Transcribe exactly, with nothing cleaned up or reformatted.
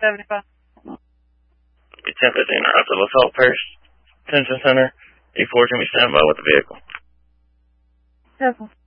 seventy-five. ten fifteen, right to LaSalle Parish Detention Center. E four, can we stand by with the vehicle? Yes.